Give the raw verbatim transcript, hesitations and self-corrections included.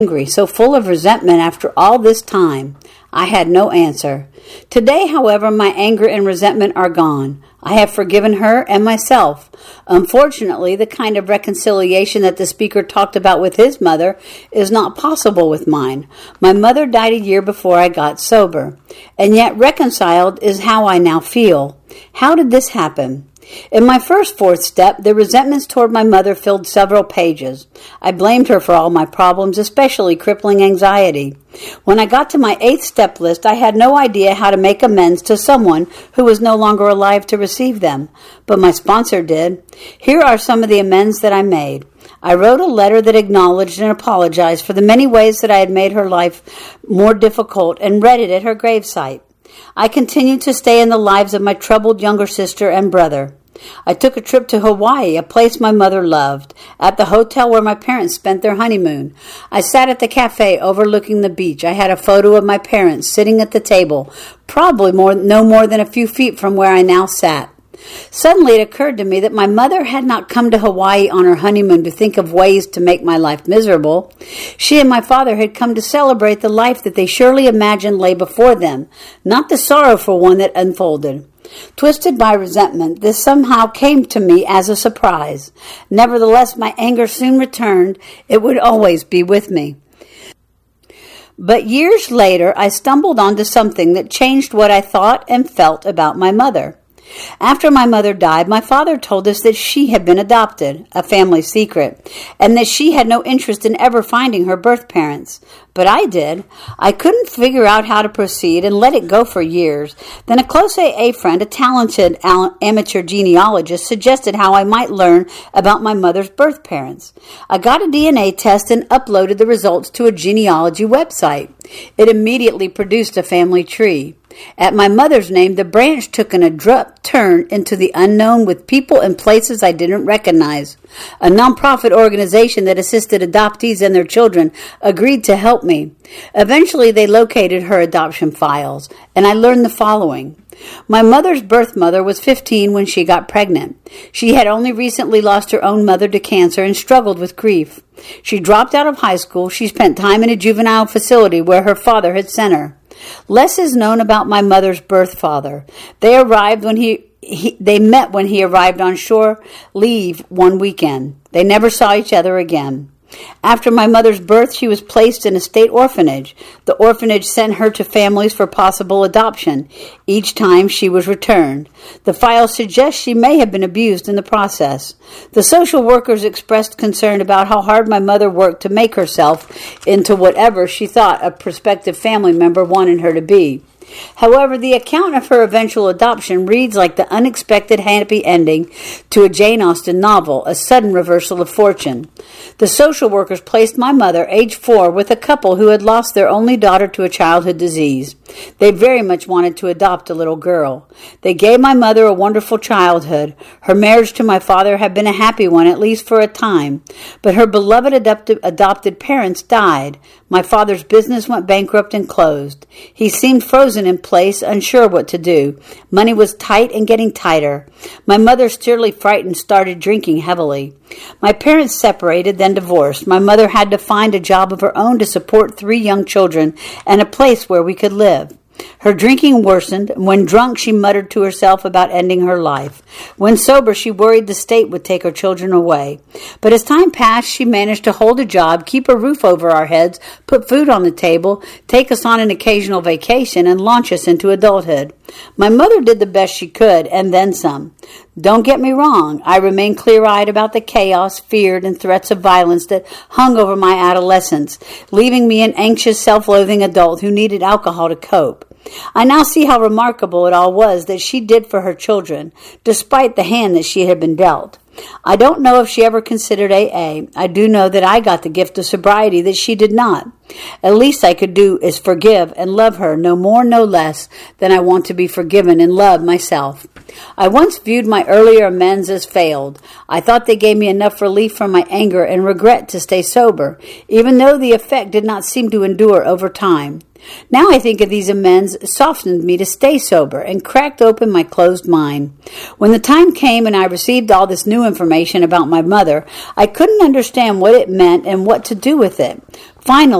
angry, so full of resentment after all this time? I had no answer. Today, however, my anger and resentment are gone. I have forgiven her and myself. Unfortunately, the kind of reconciliation that the speaker talked about with his mother is not possible with mine. My mother died a year before I got sober, and yet reconciled is how I now feel. How did this happen? In my first fourth step, the resentments toward my mother filled several pages. I blamed her for all my problems, especially crippling anxiety. When I got to my eighth step list, I had no idea how to make amends to someone who was no longer alive to receive them, but my sponsor did. Here are some of the amends that I made. I wrote a letter that acknowledged and apologized for the many ways that I had made her life more difficult and read it at her gravesite. I continued to stay in the lives of my troubled younger sister and brother. I took a trip to Hawaii, a place my mother loved, at the hotel where my parents spent their honeymoon. I sat at the cafe overlooking the beach. I had a photo of my parents sitting at the table, probably more, no more than a few feet from where I now sat. Suddenly it occurred to me that my mother had not come to Hawaii on her honeymoon to think of ways to make my life miserable. She and my father had come to celebrate the life that they surely imagined lay before them, not the sorrowful one that unfolded. Twisted by resentment, this somehow came to me as a surprise. Nevertheless, my anger soon returned. It would always be with me. But years later, I stumbled onto something that changed what I thought and felt about my mother. After my mother died, my father told us that she had been adopted, a family secret, and that she had no interest in ever finding her birth parents. But I did. I couldn't figure out how to proceed and let it go for years. Then a close A A friend, a talented amateur genealogist, suggested how I might learn about my mother's birth parents. I got a D N A test and uploaded the results to a genealogy website. It immediately produced a family tree. At my mother's name, the branch took an abrupt turn into the unknown with people and places I didn't recognize. A nonprofit organization that assisted adoptees and their children agreed to help me. Eventually, they located her adoption files, and I learned the following. My mother's birth mother was fifteen when she got pregnant. She had only recently lost her own mother to cancer and struggled with grief. She dropped out of high school. She spent time in a juvenile facility where her father had sent her. Less is known about my mother's birth father. They arrived when he, he they met when he arrived on shore leave one weekend. They never saw each other again. After my mother's birth, she was placed in a state orphanage. The orphanage sent her to families for possible adoption. Each time she was returned. The file suggests she may have been abused in the process. The social workers expressed concern about how hard my mother worked to make herself into whatever she thought a prospective family member wanted her to be. However, the account of her eventual adoption reads like the unexpected happy ending to a Jane Austen novel, a sudden reversal of fortune. The social workers placed my mother, age four, with a couple who had lost their only daughter to a childhood disease. They very much wanted to adopt a little girl. They gave my mother a wonderful childhood. Her marriage to my father had been a happy one, at least for a time. But her beloved adopted, adopted parents died. My father's business went bankrupt and closed. He seemed frozen in place, unsure what to do. Money was tight and getting tighter. My mother, still frightened, started drinking heavily. My parents separated, then divorced. My mother had to find a job of her own to support three young children and a place where we could live. Her drinking worsened. When drunk, she muttered to herself about ending her life. When sober, she worried the state would take her children away. But as time passed, she managed to hold a job, keep a roof over our heads, put food on the table, take us on an occasional vacation, and launch us into adulthood. My mother did the best she could, and then some. Don't get me wrong, I remained clear-eyed about the chaos, fear, and threats of violence that hung over my adolescence, leaving me an anxious, self-loathing adult who needed alcohol to cope. I now see how remarkable it all was that she did for her children, despite the hand that she had been dealt. I don't know if she ever considered A A. I do know that I got the gift of sobriety that she did not. At least I could do is forgive and love her, no more, no less than I want to be forgiven and loved myself. I once viewed my earlier amends as failed. I thought they gave me enough relief from my anger and regret to stay sober, even though the effect did not seem to endure over time. Now I think of these amends softened me to stay sober and cracked open my closed mind. When the time came and I received all this new information about my mother, I couldn't understand what it meant and what to do with it. Finally,